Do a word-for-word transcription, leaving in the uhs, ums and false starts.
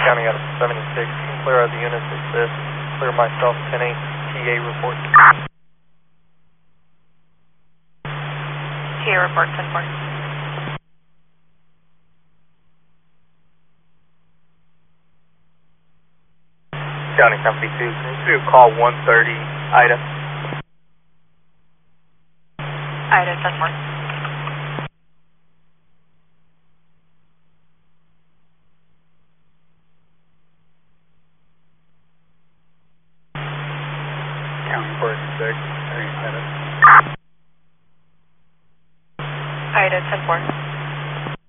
County out of seventy-six. You can clear out the units as this. Clear myself, ten eight, T A report. T A report, ten four. County Company two, can you do call one thirty, Ida? Ida, ten four. County forty-six, Ida. Ida, ten four.